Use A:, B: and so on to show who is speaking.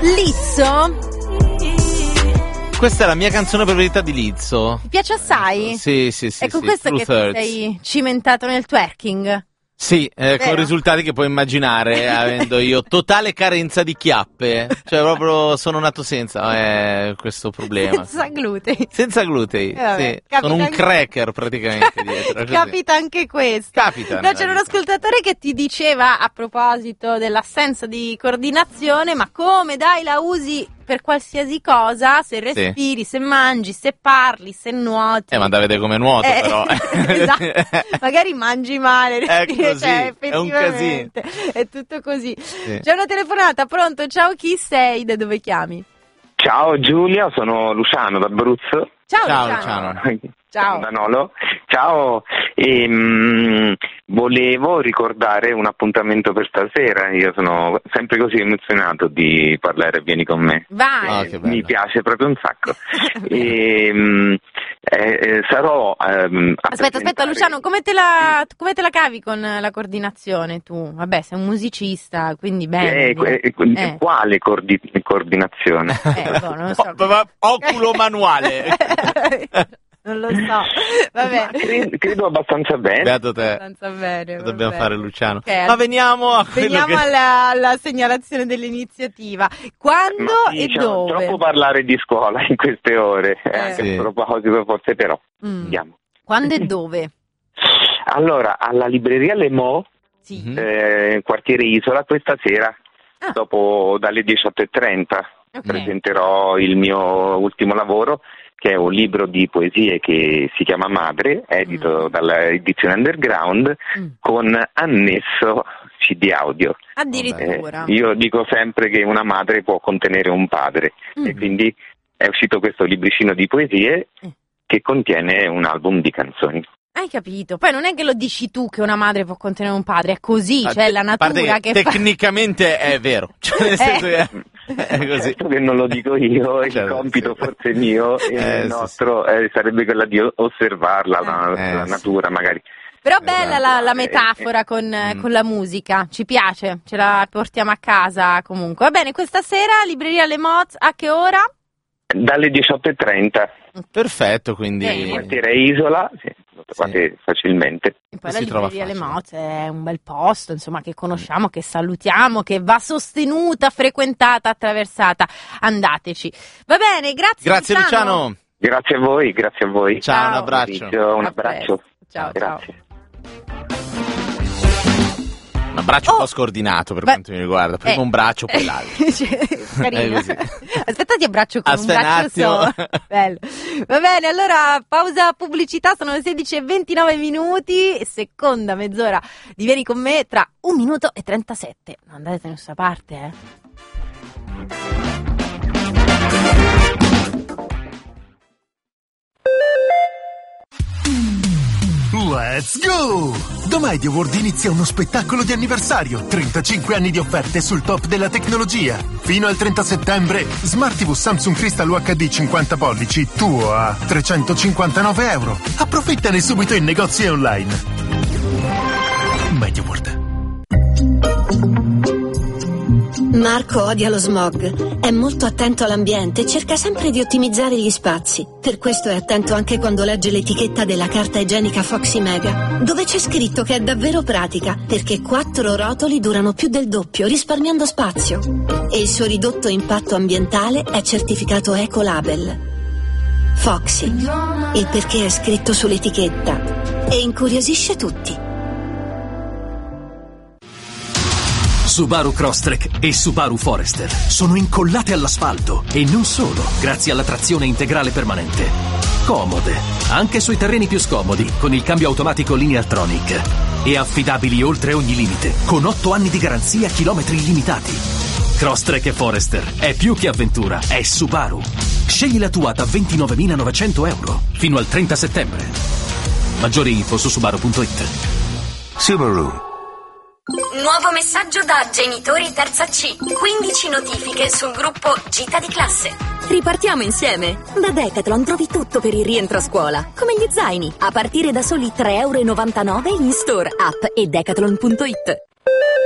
A: Lizzo?
B: Questa è la mia canzone preferita di Lizzo.
A: Ti piace assai?
B: Sì.
A: È con questo che ti sei cimentato nel twerking?
B: Sì, con risultati che puoi immaginare, avendo io totale carenza di chiappe. Cioè proprio sono nato senza questo problema.
A: Senza glutei.
B: Senza glutei, sì. Sono un cracker praticamente dietro.
A: Capita anche questo.
B: Capita.
A: No, c'era un ascoltatore che ti diceva a proposito dell'assenza di coordinazione, ma come dai la usi per qualsiasi cosa, se respiri, se mangi, se parli, se nuoti.
B: Ma da vedere come nuoto però.
A: Esatto. Magari mangi male, respiri,
B: così,
A: effettivamente.
B: è un casino.
A: È tutto così.
B: Sì.
A: C'è una telefonata, pronto? Ciao, chi sei? Da dove chiami?
C: Ciao Giulia, sono Luciano d'Abruzzo.
A: Ciao Luciano. Ciao.
C: Danolo. Ciao, volevo ricordare un appuntamento per stasera. Io sono sempre così emozionato di parlare Vieni con me.
A: Vai.
B: Che bello.
C: Mi piace proprio un sacco. Sarò
A: Aspetta Luciano, come te la cavi con la coordinazione tu? Vabbè, sei un musicista, quindi bene.
C: Quale coordinazione?
A: Non lo so.
B: Oculo manuale.
A: Non lo so, vabbè.
C: Credo abbastanza bene.
B: Beato te.
A: Abbastanza bene.
B: Che dobbiamo fare, Luciano?
A: Okay,
B: ma veniamo a
A: alla segnalazione dell'iniziativa. Quando e dove?
C: Troppo parlare di scuola in queste ore. Anche a proposito, forse però. Andiamo.
A: Quando e dove?
C: Allora, alla libreria Le Mo, quartiere Isola, questa sera, dopo dalle 18:30. Presenterò il mio ultimo lavoro, che è un libro di poesie che si chiama Madre, edito dalla edizione Underground, con annesso CD audio.
A: Addirittura.
C: Io dico sempre che una madre può contenere un padre, e quindi è uscito questo libricino di poesie che contiene un album di canzoni.
A: Hai capito? Poi non è che lo dici tu che una madre può contenere un padre, è così, cioè la natura che
B: tecnicamente è vero, cioè nel senso che è così.
C: Certo che non lo dico io, il compito forse mio e il nostro sarebbe quella di osservarla, la natura magari.
A: Però bella la metafora con la musica, ci piace, ce la portiamo a casa comunque. Va bene, questa sera libreria Le Moz, a che ora?
C: Dalle 18:30.
B: Perfetto, quindi
C: quartiere Isola, lo trovate facilmente.
A: E poi la libreria Le Moz è un bel posto, insomma, che conosciamo, che salutiamo, che va sostenuta, frequentata, attraversata. Andateci. Va bene, grazie
B: Luciano.
C: Grazie a voi.
B: Ciao. Un abbraccio.
C: Un abbraccio.
A: Ciao.
C: Grazie.
B: Un abbraccio un po' scordinato per quanto mi riguarda. Prima un braccio, poi l'altro.
A: Carino. Aspetta, ti abbraccio con un braccio solo. Bello. Va bene, allora pausa pubblicità, sono le 16:29, seconda mezz'ora di Vieni con me tra 1 minuto e 37. Non andate da nessuna parte,
D: Let's go! Da Media World inizia uno spettacolo di anniversario, 35 anni di offerte sul top della tecnologia. Fino al 30 settembre, Smart TV Samsung Crystal UHD 50 pollici, tuo a €359. Approfittane subito in negozi e online. Media World.
E: Marco odia lo smog, è molto attento all'ambiente e cerca sempre di ottimizzare gli spazi. Per questo è attento anche quando legge l'etichetta della carta igienica Foxy Mega, dove c'è scritto che è davvero pratica, perché 4 rotoli durano più del doppio, risparmiando spazio. E il suo ridotto impatto ambientale è certificato Ecolabel. Foxy, il perché è scritto sull'etichetta e incuriosisce tutti.
F: Subaru Crosstrek e Subaru Forester sono incollate all'asfalto e non solo, grazie alla trazione integrale permanente. Comode, anche sui terreni più scomodi, con il cambio automatico Lineartronic. E affidabili oltre ogni limite, con 8 anni di garanzia, chilometri illimitati. Crosstrek e Forester è più che avventura, è Subaru. Scegli la tua da €29.900 fino al 30 settembre. Maggiori info su Subaru.it.
G: Subaru.
H: Nuovo messaggio da genitori terza C. 15 notifiche sul gruppo Gita di classe.
I: Ripartiamo insieme. Da Decathlon trovi tutto per il rientro a scuola, come gli zaini, a partire da soli €3,99 in store, app e Decathlon.it.